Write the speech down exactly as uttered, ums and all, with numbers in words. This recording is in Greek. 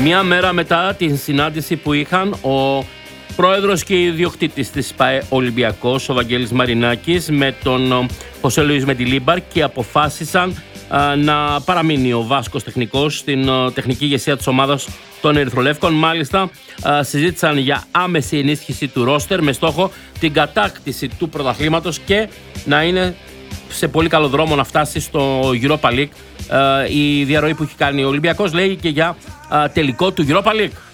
Μία μέρα μετά την συνάντηση που είχαν ο πρόεδρος και ιδιοκτήτης της ΠΑΕ Ολυμπιακός, ο Βαγγέλης Μαρινάκης, με τον Χωσέ Λουίς Μεντιλίμπαρ, και αποφάσισαν α, να παραμείνει ο Βάσκος τεχνικός στην α, τεχνική ηγεσία της ομάδας των Ερυθρολεύκων. Μάλιστα, α, συζήτησαν για άμεση ενίσχυση του ρόστερ με στόχο την κατάκτηση του πρωταθλήματος και να είναι σε πολύ καλό δρόμο να φτάσει στο Europa League. Η διαρροή που έχει κάνει ο Ολυμπιακός λέει και για τελικό του Europa League.